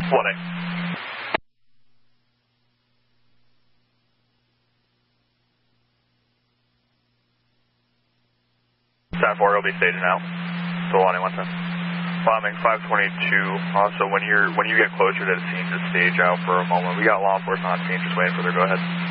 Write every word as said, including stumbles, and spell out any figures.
one A. Staff four will be staging out. So one A one ten. Bombing five twenty-two. Also, when you're when you get closer to the scene, just stage out for a moment. We got law enforcement on scene, just waiting for their go ahead.